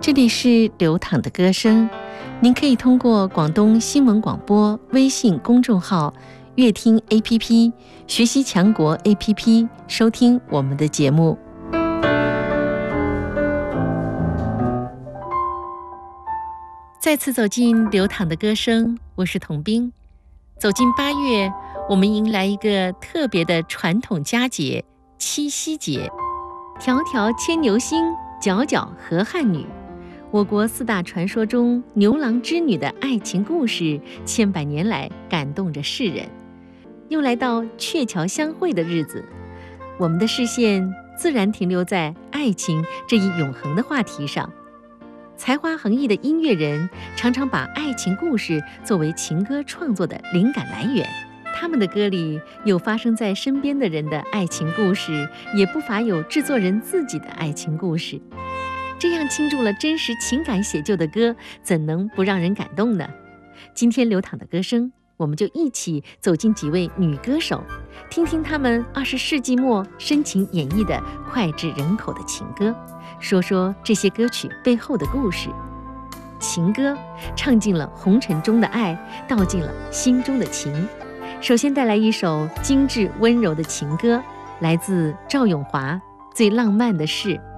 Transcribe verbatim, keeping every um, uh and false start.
这里是流淌的歌声，您可以通过广东新闻广播微信公众号、乐听 A P P、学习强国 A P P 收听我们的节目。再次走进流淌的歌声，我是童冰。走进八月，我们迎来一个特别的传统佳节——七夕节。迢迢牵牛星，皎皎河汉女。我国四大传说中牛郎织女的爱情故事，千百年来感动着世人。又来到鹊桥相会的日子，我们的视线自然停留在爱情这一永恒的话题上。才华横溢的音乐人常常把爱情故事作为情歌创作的灵感来源，他们的歌里有发生在身边的人的爱情故事，也不乏有制作人自己的爱情故事。这样倾注了真实情感写就的歌，怎能不让人感动呢？今天流淌的歌声，我们就一起走进几位女歌手，听听她们二十世纪末深情演绎的脍炙人口的情歌，说说这些歌曲背后的故事。情歌唱尽了红尘中的爱，道尽了心中的情。首先带来一首精致温柔的情歌，来自赵咏华《最浪漫的事》。